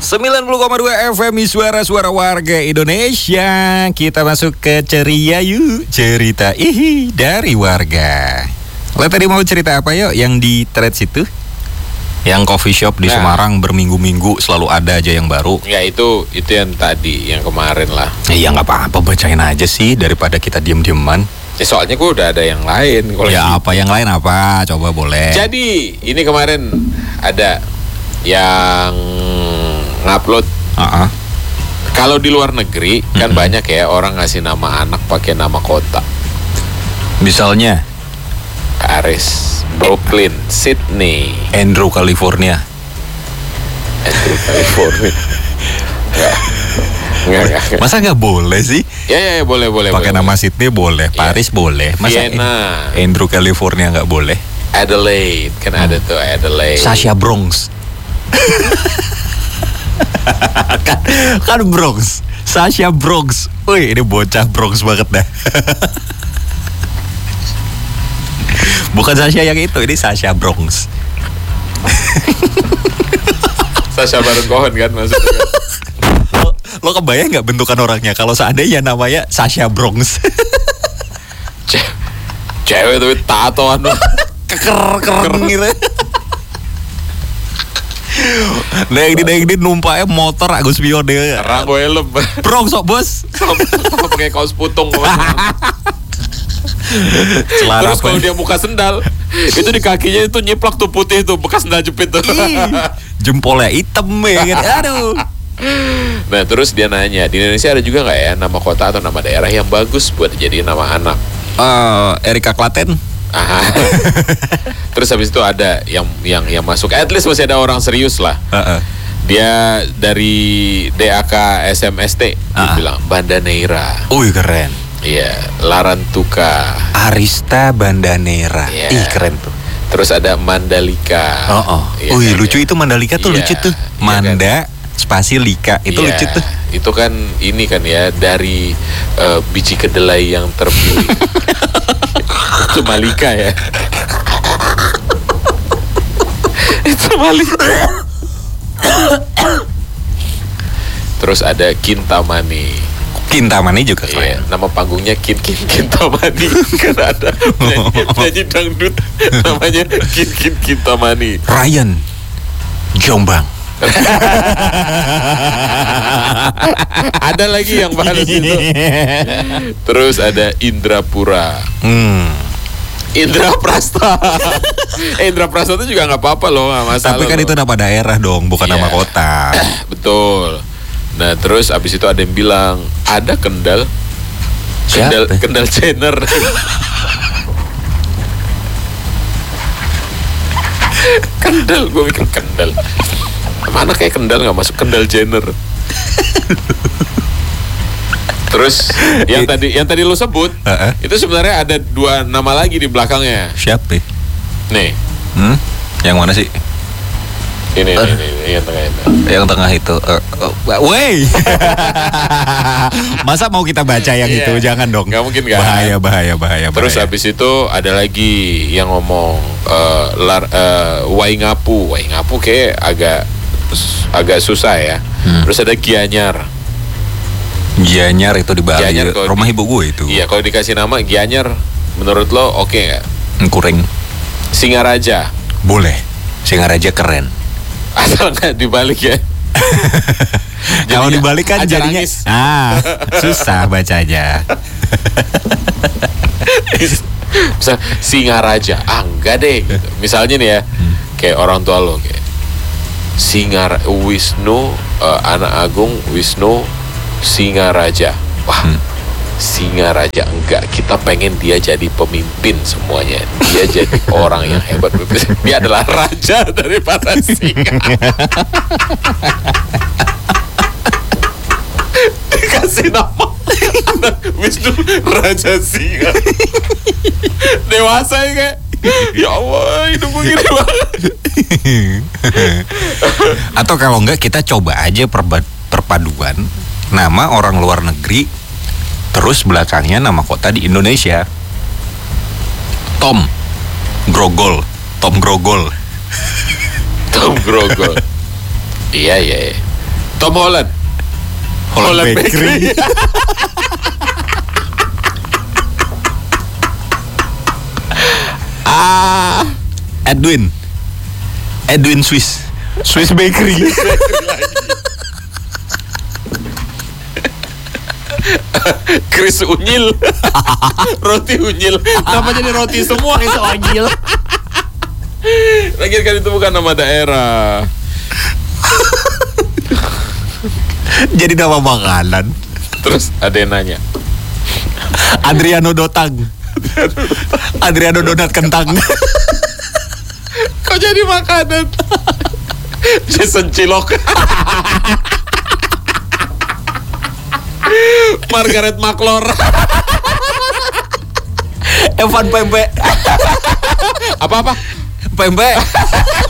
90,2 FM Suara-suara warga Indonesia. Kita masuk ke ceria yuk. Cerita dari warga. Lo tadi mau cerita apa yuk yang di threads itu? Yang coffee shop di Semarang berminggu-minggu selalu ada aja yang baru. Ya itu yang tadi, yang kemarin lah. Ya nggak apa-apa, bacain aja sih daripada kita diem-dieman. Ya soalnya gue udah ada yang lain. Ya apa yang lain apa? Coba boleh. Jadi ini kemarin ada yang ngupload. Kalau di luar negeri kan banyak ya orang ngasih nama anak pakai nama kota. Misalnya Paris, Brooklyn, Sydney, Andrew California. Enggak. Masa nggak boleh sih? Ya boleh. Pakai nama Sydney boleh, Paris boleh. Masa Vienna, Andrew California nggak boleh? Adelaide kan ada tuh Adelaide. Sasha Bronx. kan Bronx. Sasha Bronx. Wih, ini bocah Bronx banget dah. Bukan Sasha yang itu, ini Sasha Bronx. Sasha Baron Cohen kan maksudnya kan? Lo kebayang nggak bentukan orangnya kalau seandainya namanya Sasha Bronx? Cewek tapi tatoan keker gitu. Nah ini numpaknya motor Agus Pion deh. Ranggo helm. Bronx sok bos. Pakai kaos putung. Celana terus kalau dia buka sendal, itu di kakinya itu nyiplak tuh putih tuh bekas sendal jepit tuh. Jempolnya hitam ya kan. Aduh. Nah terus dia nanya, di Indonesia ada juga nggak ya nama kota atau nama daerah yang bagus buat jadi nama anak? Erika Klaten. Terus habis itu ada yang masuk, at least masih ada orang serius lah. Dia dari DAK SMST, dia bilang Banda Neira. Wih keren. Iya, Larantuka, Arista Banda Neira. Ih keren tuh. Terus ada Mandalika. Ya, wih kan, lucu itu Mandalika tuh lucu tuh. Manda spasi Lika itu lucu tuh. Itu kan ini kan ya dari biji kedelai yang terpilih. Itu Malika ya. Itu Malika. Terus ada Kintamani. Kintamani juga keren. Nama panggungnya Kintamani. Kan ada penyanyi dangdut namanya Kintamani. Ryan Jombang. Ada lagi yang balas itu. Terus ada Indrapura. Indra Prasta. Indra Prasta itu juga nggak apa-apa loh, nggak masalah. Tapi kan itu nama daerah dong, bukan nama kota. Betul. Nah terus abis itu ada yang bilang ada Kendal. Kendal Jenner. Kendal, gue mikir Kendal. Mana kayak Kendal nggak masuk, Kendal Jenner. Terus yang tadi lo sebut itu sebenarnya ada dua nama lagi di belakangnya. Siapa? Nih. Yang mana sih? Ini yang tengah itu. Yang tengah itu. Wey. Masa mau kita baca yang itu? Jangan dong. Gak mungkin kan? Bahaya. Terus habis itu ada lagi yang ngomong Waingapu. Waingapu kayak agak susah ya. Terus ada Gianyar. Gianyar itu di Bali. Rumah ibu gue itu. Iya, kalau dikasih nama Gianyar, menurut lo oke nggak? Kurang. Singaraja. Boleh. Singaraja keren. Asal nggak dibalik ya. Kalau dibalik kan jadinya susah bacanya. Misal Singaraja, enggak deh gitu. Misalnya nih ya, kayak orang tua lo kayak Wisnu, anak agung Wisnu Singaraja. Wah, Singaraja enggak, kita pengen dia jadi pemimpin semuanya. Dia jadi orang yang hebat. Dia adalah raja daripada singa. Dikasih nama Wisnu Raja Singa. Dewasa ya kayak, ya Allah, hidup gue gini banget. Atau kalau enggak kita coba aja perpaduan nama orang luar negeri terus belakangnya nama kota di Indonesia. Tom Grogol. Iya. Tom Holland. Holland Bakery. Edwin Swiss Bakery. Chris Unyil. Roti Unyil. Kenapa jadi roti semua Chris Unyil? Lagian kan itu bukan nama daerah. Jadi nama makanan. Terus ada yang nanya, Adriano Dotang. Adriano Donat Kentang. kok jadi makanan? Jason Cilok. Margaret Maklor. Evan Pembe. Apa-apa? Pembe.